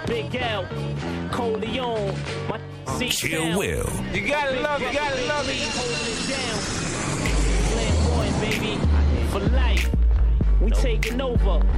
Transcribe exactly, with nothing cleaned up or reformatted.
Big L, Coleon, my seat Chill down. Will. You gotta love it, you gotta love it. Holding it down. Flamboyant, baby, for life. We taking over.